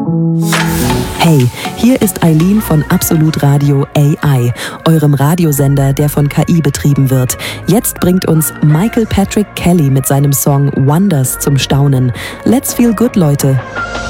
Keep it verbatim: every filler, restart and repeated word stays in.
Hey, hier ist Eileen von Absolut Radio A I, eurem Radiosender, der von K I betrieben wird. Jetzt bringt uns Michael Patrick Kelly mit seinem Song Wonders zum Staunen. Let's feel good, Leute!